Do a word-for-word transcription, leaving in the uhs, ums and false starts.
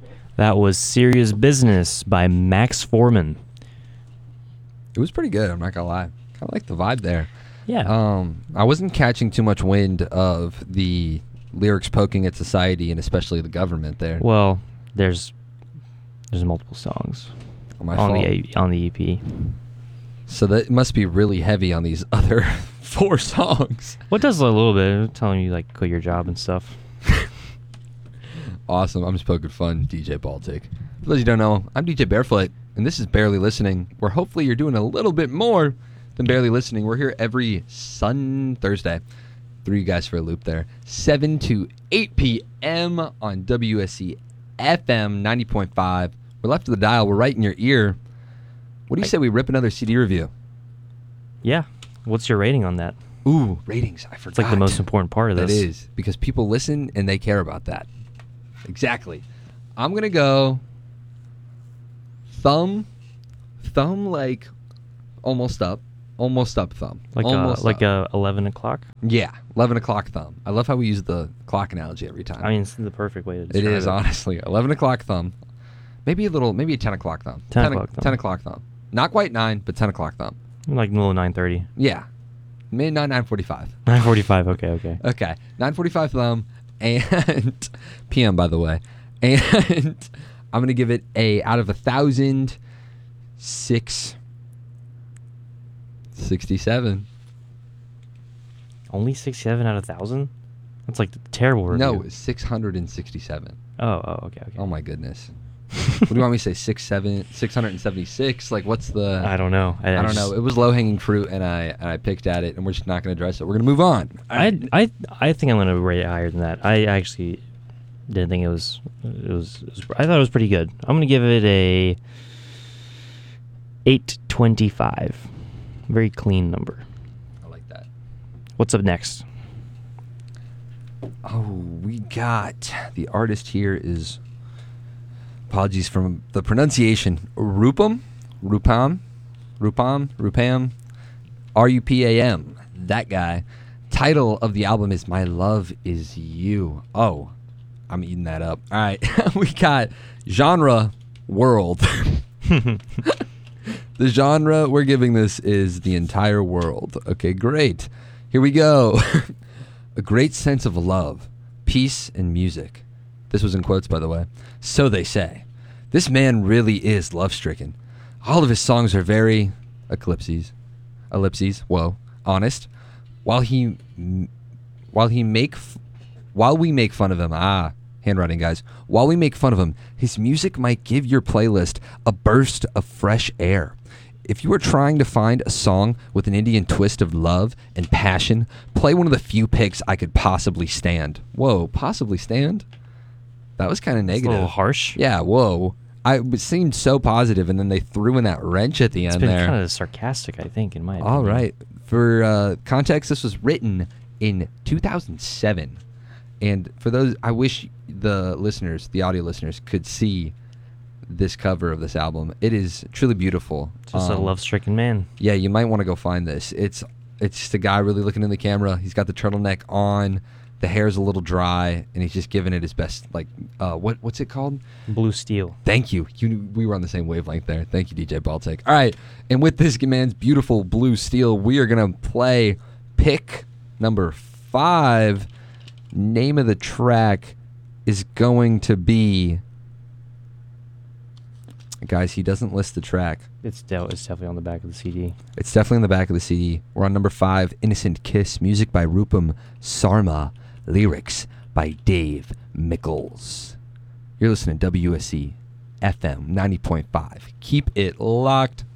That was Serious Business by Max Foreman. It was pretty good, I'm not gonna lie. Kind of like the vibe there. Yeah. Um, I wasn't catching too much wind of the lyrics poking at society and especially the government there. Well, there's there's multiple songs On my on fault. the on the E P. So that must be really heavy on these other four songs. What does a little bit telling you like quit your job and stuff. Awesome. I'm just poking fun, D J Baltic. For those of you who don't know, I'm D J Barefoot, and this is Barely Listening, where hopefully you're doing a little bit more than barely listening. We're here every Sun Thursday. Threw you guys for a loop there. seven to eight p.m. on W S C F M ninety point five. We're left of the dial. We're right in your ear. What do you I- say we rip another C D review? Yeah. What's your rating on that? Ooh, ratings. I forgot. It's like the most important part of That this. is, because people listen and they care about that. Exactly. I'm going to go thumb, thumb like almost up, almost up thumb. Like almost a, like up. a eleven o'clock. Yeah, eleven o'clock thumb. I love how we use the clock analogy every time. I mean, it's the perfect way to it describe is, it. honestly. eleven o'clock thumb. Maybe a little, maybe a ten o'clock thumb. ten o- o'clock thumb. ten o'clock thumb. Not quite nine, but ten o'clock thumb. Like little nine thirty. Yeah. Maybe not nine forty-five. nine forty-five. Okay. Okay. Okay, nine forty-five thumb and P M, by the way, and I'm gonna give it a out of a thousand six sixty-seven. Only sixty-seven out of thousand. That's like terrible review. No, six hundred and sixty-seven. Oh. Oh. Okay. Okay. Oh my goodness. What do you want me to say? Six seven six hundred and seventy-six. Like, what's the? I don't know. I don't just- know. It was low hanging fruit, and I and I picked at it, and we're just not gonna address it. We're gonna move on. I I I think I'm gonna rate it higher than that. I actually didn't think it was it was, it was I thought it was pretty good. I'm gonna give it a eight twenty-five. Very clean number. I like that. What's up next? Oh, we got the artist here is. Apologies from the pronunciation. Rupam, Rupam, Rupam, Rupam, R U P A M. That guy. Title of the album is My Love Is You. Oh, I'm eating that up. All right, we got genre world. The genre we're giving this is the entire world. Okay, great. Here we go. A great sense of love, peace, and music. This was in quotes, by the way. So they say. This man really is love-stricken. All of his songs are very eclipses, ellipses. Whoa, honest. While he, while he make, f- while we make fun of him. Ah, handwriting, guys. While we make fun of him, his music might give your playlist a burst of fresh air. If you are trying to find a song with an Indian twist of love and passion, play one of the few picks I could possibly stand. Whoa, possibly stand? That was kind of It's a negative. little harsh. Yeah, whoa. I it seemed so positive, and then they threw in that wrench at the It's end been there. kind of sarcastic, I think, in my opinion. All right. For uh, context, this was written in two thousand seven. And for those, I wish the listeners, the audio listeners, could see this cover of this album. It is truly beautiful. Just a Um, love-stricken man. Yeah, you might want to go find this. It's it's just a guy really looking in the camera. He's got the turtleneck on. The hair's a little dry, and he's just giving it his best. Like, uh, what what's it called? Blue Steel. Thank you. You we were on the same wavelength there. Thank you, D J Baltic. All right, and with this man's beautiful blue steel, we are gonna play pick number five. Name of the track is going to be. Guys, he doesn't list the track. It's, de- it's definitely on the back of the C D. It's definitely in the back of the C D. We're on number five, Innocent Kiss, music by Rupam Sarma, lyrics by Dave Mickles. You're listening to W S C F M ninety point five. Keep it locked.